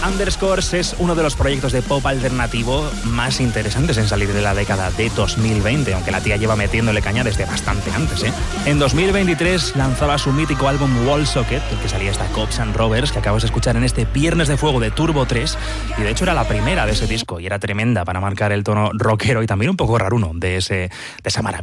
Underscores es uno de los proyectos de pop alternativo más interesantes en salir de la década de 2020, aunque la tía lleva metiéndole caña desde bastante antes, ¿eh? En 2023 lanzaba su mítico álbum Wall Socket, el que salía esta Cops and Robbers, que acabas de escuchar en este Viernes de Fuego de Turbo 3, y de hecho era la primera de ese disco, y era tremenda para marcar el tono rockero y también un poco raruno de esa maravilla.